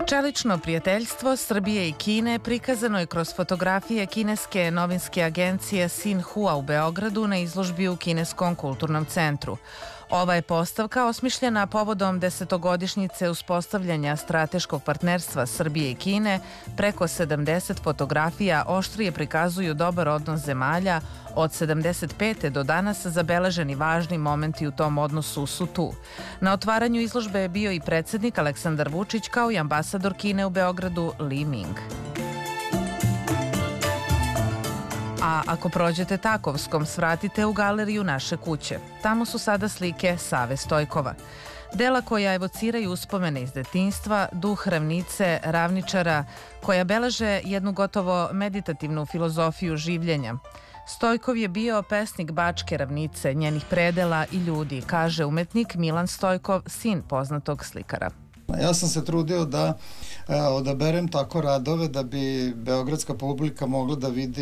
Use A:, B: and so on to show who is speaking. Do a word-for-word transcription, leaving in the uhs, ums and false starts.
A: Čelično prijateljstvo Srbije i Kine prikazano je kroz fotografije kineske novinske agencije Sinhua u Beogradu na izložbi u Kineskom kulturnom centru. Ova je postavka osmišljena povodom desetogodišnjice uspostavljanja strateškog partnerstva Srbije i Kine. Preko sedamdeset fotografija oštrije prikazuju dobar odnos zemalja. Od sedamdeset pete do danas zabeleženi važni momenti u tom odnosu su tu. Na otvaranju izložbe je bio i predsjednik Aleksandar Vučić kao i ambasador Kine u Beogradu Li Ming. A ako prođete Takovskom, svratite u galeriju Naše kuće. Tamo su sada slike Save Stojkova. Dela koja evociraju uspomene iz detinjstva, duh ravnice, ravničara, koja beleže jednu gotovo meditativnu filozofiju življenja. Stojkov je bio pesnik Bačke ravnice, njenih predela i ljudi, kaže umetnik Milan Stojkov, sin poznatog slikara.
B: Ja sam se trudio da e, odaberem tako radove da bi beogradska publika mogla da vidi